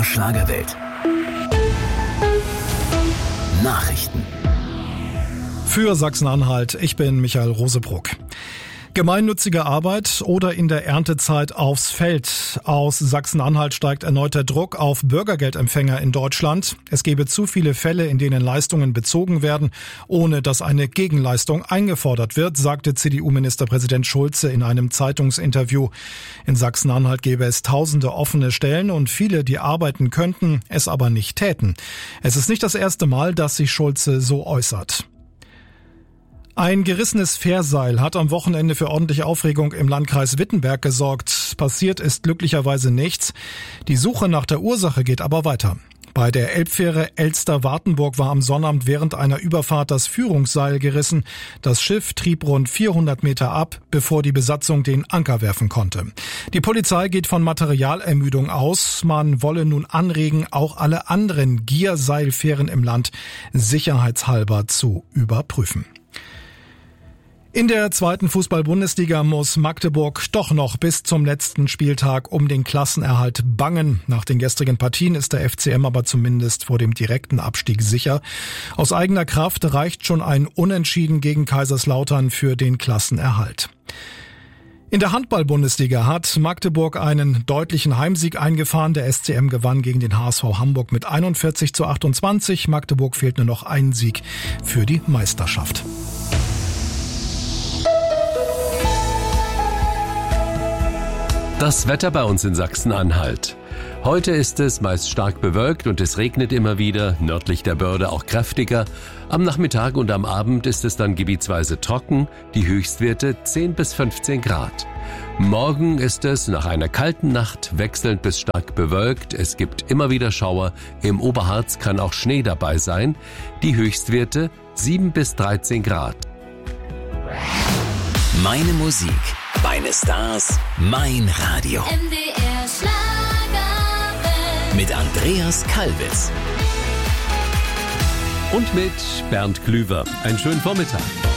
der Schlagerwelt. Nachrichten. Für Sachsen-Anhalt, ich bin Michael Rosebruck. Gemeinnützige Arbeit oder in der Erntezeit aufs Feld. Aus Sachsen-Anhalt steigt erneut der Druck auf Bürgergeldempfänger in Deutschland. Es gebe zu viele Fälle, in denen Leistungen bezogen werden, ohne dass eine Gegenleistung eingefordert wird, sagte CDU-Ministerpräsident Schulze in einem Zeitungsinterview. In Sachsen-Anhalt gäbe es tausende offene Stellen und viele, die arbeiten könnten, es aber nicht täten. Es ist nicht das erste Mal, dass sich Schulze so äußert. Ein gerissenes Fährseil hat am Wochenende für ordentliche Aufregung im Landkreis Wittenberg gesorgt. Passiert ist glücklicherweise nichts. Die Suche nach der Ursache geht aber weiter. Bei der Elbfähre Elster-Wartenburg war am Sonnabend während einer Überfahrt das Führungsseil gerissen. Das Schiff trieb rund 400 Meter ab, bevor die Besatzung den Anker werfen konnte. Die Polizei geht von Materialermüdung aus. Man wolle nun anregen, auch alle anderen Gierseilfähren im Land sicherheitshalber zu überprüfen. In der zweiten Fußball-Bundesliga muss Magdeburg doch noch bis zum letzten Spieltag um den Klassenerhalt bangen. Nach den gestrigen Partien ist der FCM aber zumindest vor dem direkten Abstieg sicher. Aus eigener Kraft reicht schon ein Unentschieden gegen Kaiserslautern für den Klassenerhalt. In der Handball-Bundesliga hat Magdeburg einen deutlichen Heimsieg eingefahren. Der SCM gewann gegen den HSV Hamburg mit 41:28. Magdeburg fehlt nur noch ein Sieg für die Meisterschaft. Das Wetter bei uns in Sachsen-Anhalt. Heute ist es meist stark bewölkt und es regnet immer wieder, nördlich der Börde auch kräftiger. Am Nachmittag und am Abend ist es dann gebietsweise trocken, die Höchstwerte 10 bis 15 Grad. Morgen ist es nach einer kalten Nacht wechselnd bis stark bewölkt. Es gibt immer wieder Schauer, im Oberharz kann auch Schnee dabei sein. Die Höchstwerte 7 bis 13 Grad. Meine Musik, meine Stars, mein Radio. MDR Schlagerwelt. Mit Andreas Kalbitz. Und mit Bernd Klüver. Einen schönen Vormittag.